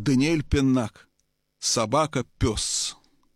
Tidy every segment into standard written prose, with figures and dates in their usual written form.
Даниэль Пеннак. Собака-пес.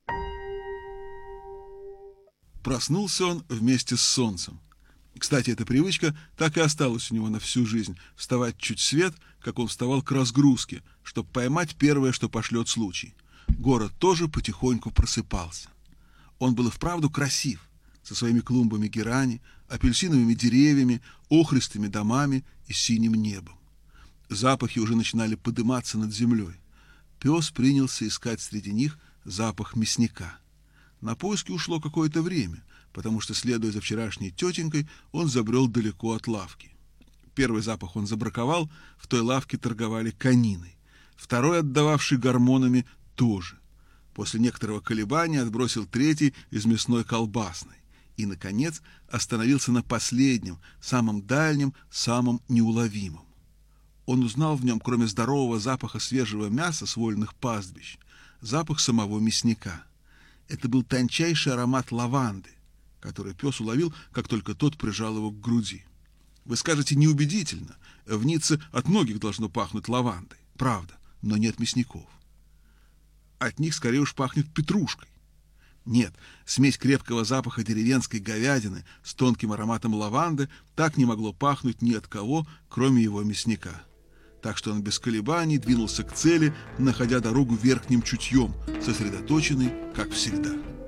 Проснулся он вместе с солнцем. Кстати, эта привычка так и осталась у него на всю жизнь — вставать чуть свет, как он вставал к разгрузке, чтобы поймать первое, что пошлет случай. Город тоже потихоньку просыпался. Он был и вправду красив, со своими клумбами герани, апельсиновыми деревьями, охристыми домами и синим небом. Запахи уже начинали подниматься над землей. Пес принялся искать среди них запах мясника. На поиски ушло какое-то время, потому что, следуя за вчерашней тетенькой, он забрел далеко от лавки. Первый запах он забраковал, в той лавке торговали кониной. Второй, отдававший гормонами, тоже. После некоторого колебания отбросил третий из мясной колбасной. И, наконец, остановился на последнем, самом дальнем, самом неуловимом. Он узнал в нем, кроме здорового запаха свежего мяса с вольных пастбищ, запах самого мясника. Это был тончайший аромат лаванды, который пес уловил, как только тот прижал его к груди. Вы скажете, неубедительно. В Ницце от многих должно пахнуть лавандой. Правда, но нет мясников. От них скорее уж пахнет петрушкой. Нет, смесь крепкого запаха деревенской говядины с тонким ароматом лаванды так не могло пахнуть ни от кого, кроме его мясника. Так что он без колебаний двинулся к цели, находя дорогу верхним чутьем, сосредоточенный, как всегда.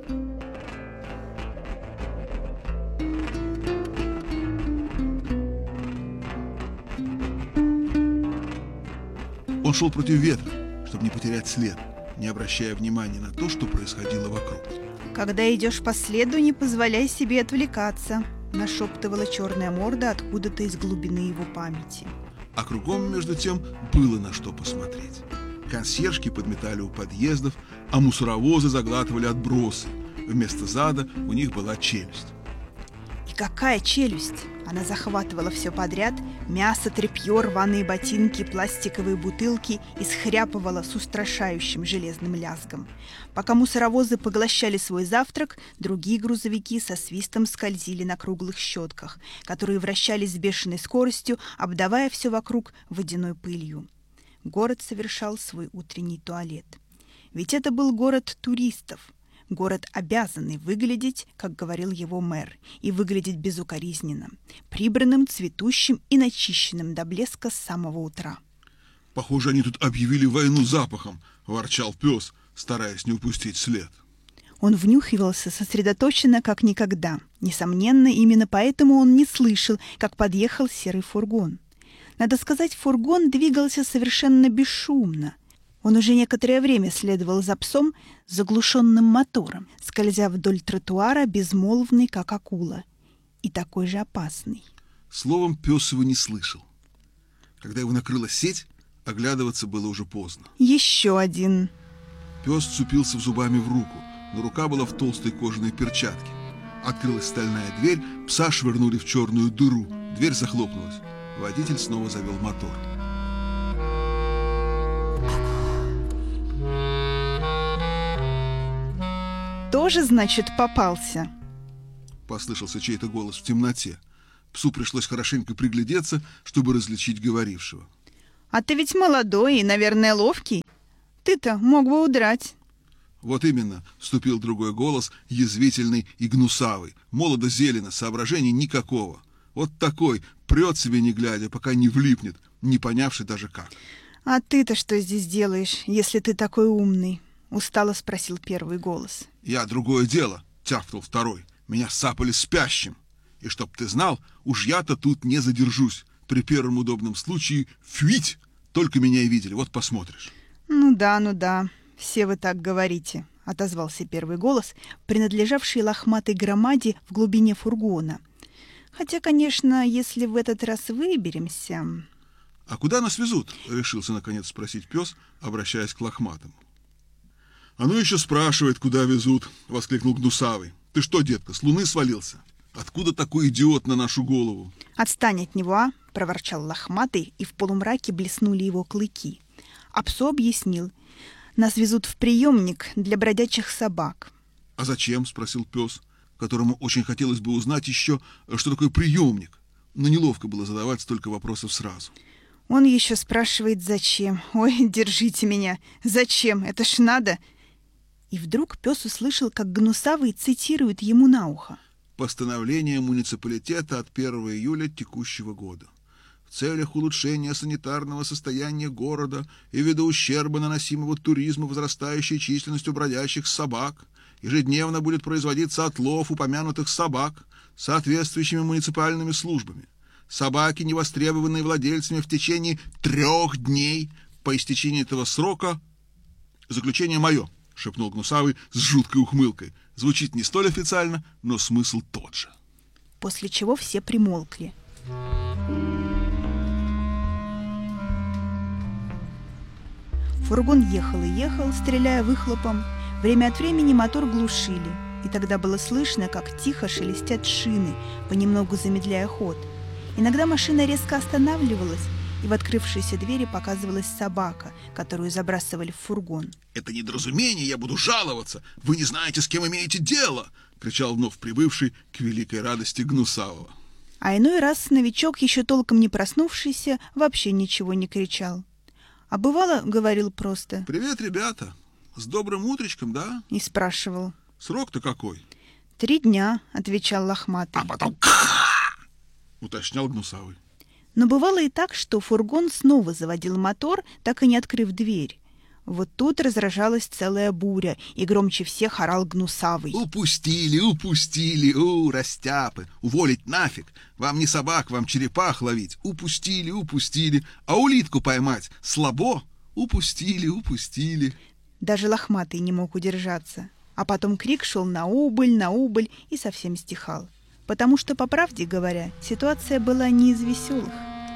Он шел против ветра, чтобы не потерять след, не обращая внимания на то, что происходило вокруг. «Когда идешь по следу, не позволяй себе отвлекаться», — нашептывала черная морда откуда-то из глубины его памяти. А кругом, между тем, было на что посмотреть. Консьержки подметали у подъездов, а мусоровозы заглатывали отбросы. Вместо зада у них была челюсть. И какая челюсть! Она захватывала все подряд: мясо, тряпье, рваные ботинки, пластиковые бутылки, и схряпывала с устрашающим железным лязгом. Пока мусоровозы поглощали свой завтрак, другие грузовики со свистом скользили на круглых щетках, которые вращались с бешеной скоростью, обдавая все вокруг водяной пылью. Город совершал свой утренний туалет. Ведь это был город туристов. Город, обязанный выглядеть, как говорил его мэр, и выглядеть безукоризненно, прибранным, цветущим и начищенным до блеска с самого утра. «Похоже, они тут объявили войну запахом», — ворчал пес, стараясь не упустить след. Он внюхивался сосредоточенно, как никогда. Несомненно, именно поэтому он не слышал, как подъехал серый фургон. Надо сказать, фургон двигался совершенно бесшумно. Он уже некоторое время следовал за псом с заглушенным мотором, скользя вдоль тротуара, безмолвный, как акула, и такой же опасный. Словом, пес его не слышал. Когда его накрыла сеть, оглядываться было уже поздно. Еще один. Пес вцепился зубами в руку, но рука была в толстой кожаной перчатке. Открылась стальная дверь, пса швырнули в черную дыру. Дверь захлопнулась. Водитель снова завел мотор. Тоже, значит, попался? Послышался чей-то голос в темноте. Псу пришлось хорошенько приглядеться, чтобы различить говорившего. А ты ведь молодой и, наверное, ловкий. Ты-то мог бы удрать. Вот именно, вступил другой голос, язвительный и гнусавый. Молодо-зелено, соображений никакого. Вот такой, прет себе не глядя, пока не влипнет, не понявший даже как. А ты-то что здесь делаешь, если ты такой умный? Устало спросил первый голос. Я другое дело, тявкнул второй. Меня сапали спящим. И чтоб ты знал, уж я-то тут не задержусь. При первом удобном случае фить. Только меня и видели, вот посмотришь. Ну да, все вы так говорите, отозвался первый голос, принадлежавший лохматой громаде в глубине фургона. Хотя, конечно, если в этот раз выберемся... А куда нас везут? Решился наконец спросить пес, обращаясь к лохматому. А ну еще спрашивает, куда везут, воскликнул гнусавый. Ты что, детка, с луны свалился? Откуда такой идиот на нашу голову? Отстань от него, а? Проворчал лохматый, и в полумраке блеснули его клыки. А псу объяснил. Нас везут в приемник для бродячих собак. А зачем? Спросил пес, которому очень хотелось бы узнать еще, что такое приемник. Но неловко было задавать столько вопросов сразу. Он еще спрашивает, зачем. Ой, держите меня. Зачем? Это ж надо. И вдруг пес услышал, как Гнусавый цитирует ему на ухо. Постановление муниципалитета от 1 июля текущего года. В целях улучшения санитарного состояния города и ввиду ущерба, наносимого туризму возрастающей численностью бродячих собак, ежедневно будет производиться отлов упомянутых собак соответствующими муниципальными службами. Собаки, не востребованные владельцами в течение 3 дней по истечении этого срока. Заключение мое, шепнул Гнусавый с жуткой ухмылкой. Звучит не столь официально, но смысл тот же. После чего все примолкли. Фургон ехал и ехал, стреляя выхлопом. Время от времени мотор глушили, и тогда было слышно, как тихо шелестят шины, понемногу замедляя ход. Иногда машина резко останавливалась, и в открывшейся двери показывалась собака, которую забрасывали в фургон. «Это недоразумение, я буду жаловаться! Вы не знаете, с кем имеете дело!» — кричал вновь прибывший к великой радости Гнусавого. А иной раз новичок, еще толком не проснувшийся, вообще ничего не кричал. А бывало, говорил просто: «Привет, ребята! С добрым утречком, да?» И спрашивал: «Срок-то какой?» 3 дня, отвечал лохматый. «А потом уточнял Гнусавый. Но бывало и так, что фургон снова заводил мотор, так и не открыв дверь. Вот тут разражалась целая буря, и громче всех орал Гнусавый. «Упустили, упустили! Растяпы! Уволить нафиг! Вам не собак, вам черепах ловить! Упустили, упустили! А улитку поймать слабо! Упустили, упустили!» Даже лохматый не мог удержаться. А потом крик шел на убыль, и совсем стихал. Потому что, по правде говоря, ситуация была не из веселых.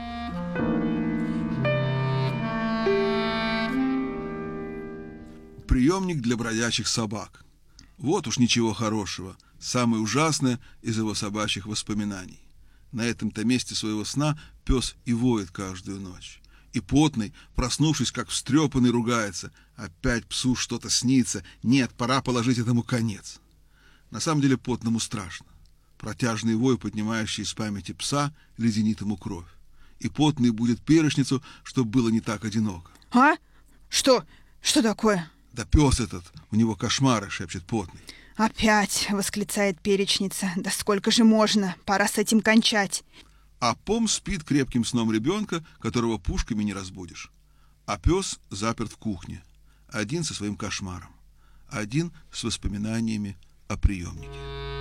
Приемник для бродячих собак. Вот уж ничего хорошего. Самое ужасное из его собачьих воспоминаний. На этом-то месте своего сна пес и воет каждую ночь. И потный, проснувшись, как встрепанный, ругается. Опять псу что-то снится. Нет, пора положить этому конец. На самом деле потному страшно. Протяжный вой, поднимающий из памяти пса, леденит ему кровь. И потный будет перечницу, чтобы было не так одиноко. «А? Что? Что такое?» «Да пес этот, у него кошмары», — шепчет потный. «Опять!» — восклицает перечница. «Да сколько же можно? Пора с этим кончать!» А пом спит крепким сном ребенка, которого пушками не разбудишь. А пес заперт в кухне, один со своим кошмаром, один с воспоминаниями о приемнике.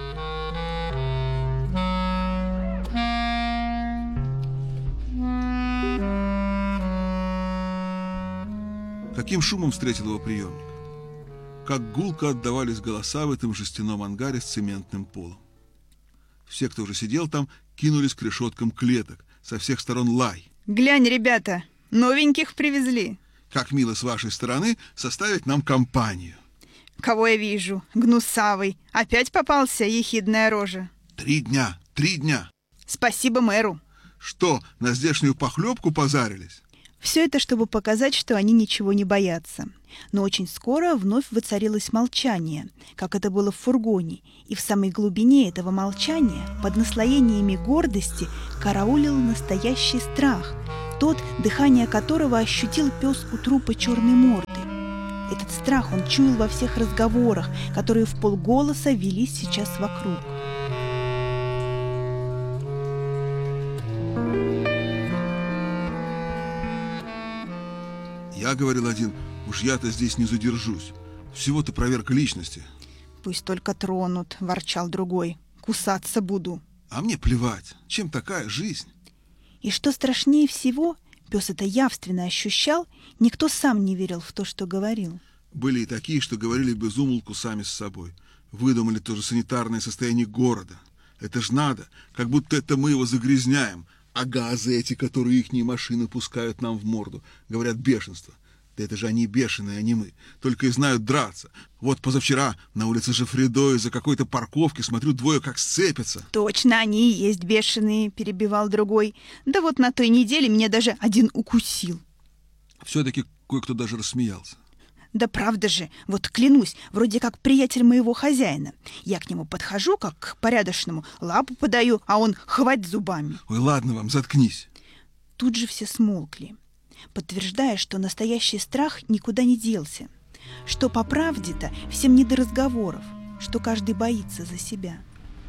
Каким шумом встретил его приемник? Как гулко отдавались голоса в этом жестяном ангаре с цементным полом. Все, кто уже сидел там, кинулись к решеткам клеток. Со всех сторон лай. «Глянь, ребята, новеньких привезли!» «Как мило с вашей стороны составить нам компанию!» «Кого я вижу? Гнусавый! Опять попался, ехидная рожа!» 3 дня, 3 дня!» «Спасибо мэру!» «Что, на здешнюю похлебку позарились?» Все это, чтобы показать, что они ничего не боятся. Но очень скоро вновь воцарилось молчание, как это было в фургоне, и в самой глубине этого молчания, под наслоениями гордости, караулил настоящий страх, тот, дыхание которого ощутил пес у трупа черной морды. Этот страх он чуял во всех разговорах, которые вполголоса велись сейчас вокруг. Я, говорил один, уж я-то здесь не задержусь. Всего-то проверка личности. «Пусть только тронут», — ворчал другой. «Кусаться буду». А мне плевать. Чем такая жизнь? И что страшнее всего, пес это явственно ощущал, никто сам не верил в то, что говорил. Были и такие, что говорили без умолку сами с собой. Выдумали тоже санитарное состояние города. Это ж надо, как будто это мы его загрязняем. А газы эти, которые ихние машины пускают нам в морду, говорят, бешенство. Да это же они бешеные, а не мы. Только и знают драться. Вот позавчера на улице Жофредо из-за какой-то парковки, смотрю, двое как сцепятся. «Точно, они и есть бешеные», — перебивал другой. «Да вот на той неделе меня даже один укусил». Все-таки кое-кто даже рассмеялся. «Да правда же, вот клянусь, вроде как приятель моего хозяина. Я к нему подхожу, как к порядочному, лапу подаю, а он хвать зубами». Ой, ладно вам, заткнись. тут же все смолкли, подтверждая, что настоящий страх никуда не делся, что по правде-то всем не до разговоров, что каждый боится за себя.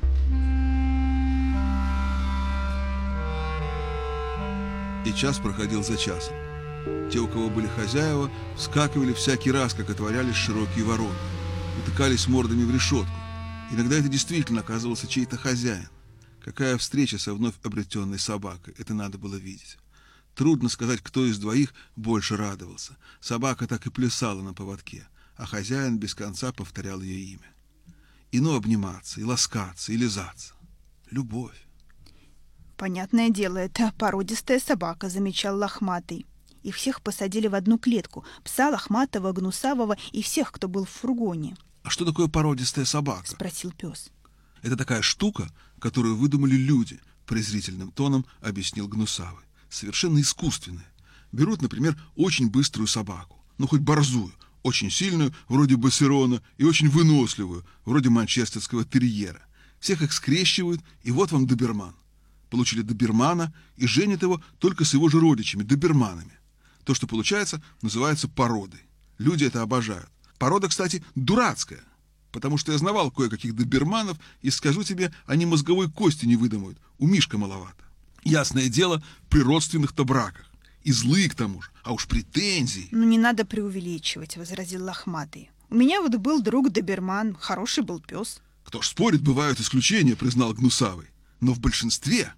И час проходил за часом. Те, у кого были хозяева, вскакивали всякий раз, как отворялись широкие ворота, утыкались мордами в решетку. Иногда это действительно оказывался чей-то хозяин. Какая встреча со вновь обретенной собакой, это надо было видеть. Трудно сказать, кто из двоих больше радовался. Собака так и плясала на поводке, а хозяин без конца повторял ее имя. И обниматься, и ласкаться, и лизаться. Любовь. Понятное дело, это породистая собака, замечал Лохматый. И всех посадили в одну клетку: пса, Лохматого, Гнусавого и всех, кто был в фургоне. А что такое породистая собака? Спросил пес. Это такая штука, которую выдумали люди, презрительным тоном объяснил Гнусавый. Совершенно искусственная. Берут, например, очень быструю собаку, хоть борзую, очень сильную, вроде Бассерона, и очень выносливую, вроде манчестерского терьера. Всех их скрещивают, и вот вам доберман. Получили добермана и женят его только с его же родичами, доберманами. То, что получается, называется породой. Люди это обожают. Порода, кстати, дурацкая, потому что я знавал кое-каких доберманов, и скажу тебе, они мозговой кости не выдумают, у Мишка маловато. Ясное дело, при родственных-то браках. И злые к тому же, а уж претензии. Не надо преувеличивать, возразил Лохматый. У меня вот был друг доберман, хороший был пес. Кто ж спорит, бывают исключения, признал Гнусавый. Но в большинстве.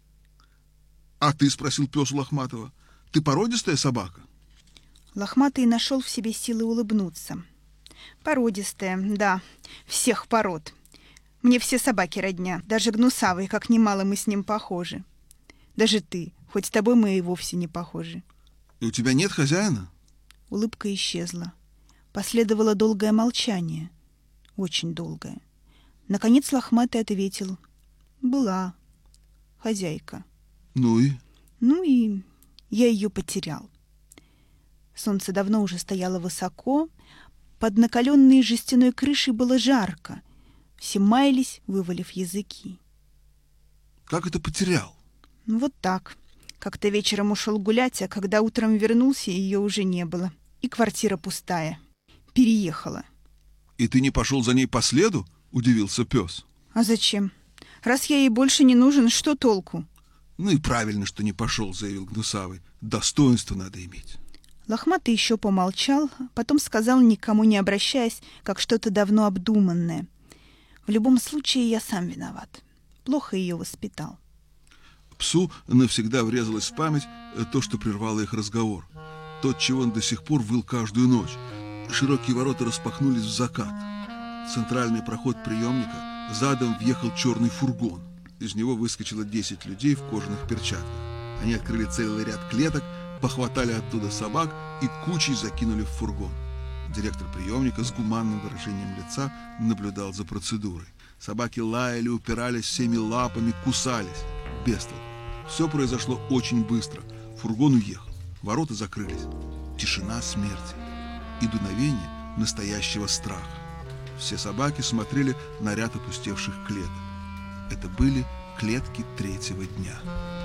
А ты, спросил пес у Лохматого, ты породистая собака? Лохматый нашел в себе силы улыбнуться. Породистая, да, всех пород. Мне все собаки родня, даже Гнусавый, как немало мы с ним похожи. Даже ты, хоть с тобой мы и вовсе не похожи. И у тебя нет хозяина? Улыбка исчезла. Последовало долгое молчание. Очень долгое. Наконец Лохматый ответил: была хозяйка. Ну и я ее потерял. Солнце давно уже стояло высоко, под накаленной жестяной крышей было жарко. Все маялись, вывалив языки. Как это потерял? Вот так. Как-то вечером ушел гулять, а когда утром вернулся, ее уже не было. И квартира пустая. Переехала. И ты не пошел за ней по следу? Удивился пес. А зачем? Раз я ей больше не нужен, что толку? И правильно, что не пошел, заявил Гнусавый. Достоинство надо иметь. Лохматый еще помолчал, потом сказал, никому не обращаясь, как что-то давно обдуманное: в любом случае я сам виноват. Плохо ее воспитал. Псу навсегда врезалось в память то, что прервало их разговор. То, чего он до сих пор выл каждую ночь. Широкие ворота распахнулись в закат. В центральный проход приемника задом въехал черный фургон. Из него выскочило 10 людей в кожаных перчатках. Они открыли целый ряд клеток, похватали оттуда собак и кучей закинули в фургон. Директор приемника с гуманным выражением лица наблюдал за процедурой. Собаки лаяли, упирались всеми лапами, кусались. Без толку. Все произошло очень быстро. Фургон уехал. Ворота закрылись. Тишина смерти и дуновение настоящего страха. Все собаки смотрели на ряд опустевших клеток. Это были клетки третьего дня.